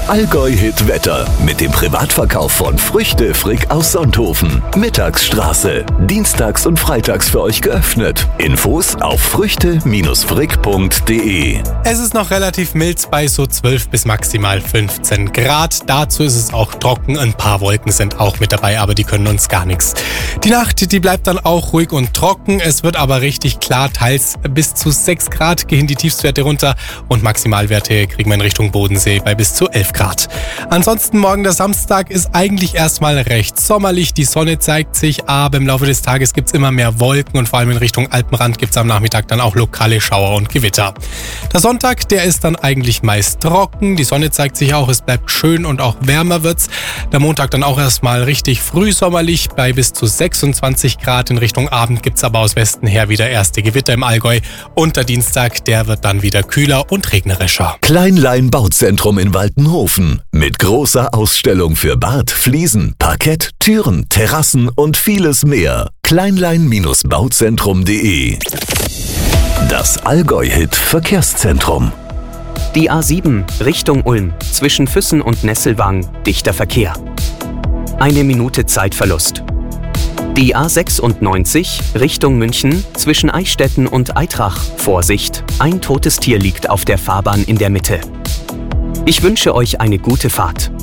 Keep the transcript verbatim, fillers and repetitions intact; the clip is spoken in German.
Das Allgäu-Hit-Wetter mit dem Privatverkauf von Früchte Frick aus Sonthofen. Mittagsstraße. Dienstags und freitags für euch geöffnet. Infos auf früchte frick punkt de. Es ist noch relativ mild bei so zwölf bis maximal fünfzehn Grad. Dazu ist es auch trocken. Ein paar Wolken sind auch mit dabei, aber die können uns gar nichts. Die Nacht, die bleibt dann auch ruhig und trocken. Es wird aber richtig klar. Teils bis zu sechs Grad gehen die Tiefstwerte runter und Maximalwerte kriegen wir in Richtung Bodensee bei bis zu elf Grad. Ansonsten morgen der Samstag ist eigentlich erstmal recht sommerlich. Die Sonne zeigt sich, aber im Laufe des Tages gibt es immer mehr Wolken und vor allem in Richtung Alpenrand gibt es am Nachmittag dann auch lokale Schauer und Gewitter. Der Sonntag, der ist dann eigentlich meist trocken. Die Sonne zeigt sich auch, es bleibt schön und auch wärmer wird's. Der Montag dann auch erstmal richtig frühsommerlich bei bis zu sechsundzwanzig Grad. In Richtung Abend gibt es aber aus Westen her wieder erste Gewitter im Allgäu. Und der Dienstag, der wird dann wieder kühler und regnerischer. Kleinlein Bauzentrum in Waltenhofen mit großer Ausstellung für Bad, Fliesen, Parkett, Türen, Terrassen und vieles mehr. kleinlein bauzentrum punkt de. Das Allgäu-Hit Verkehrszentrum. Die A sieben Richtung Ulm zwischen Füssen und Nesselwang, dichter Verkehr. Eine Minute Zeitverlust. Die A sechsundneunzig Richtung München zwischen Eichstätten und Aitrach. Vorsicht, ein totes Tier liegt auf der Fahrbahn in der Mitte. Ich wünsche euch eine gute Fahrt.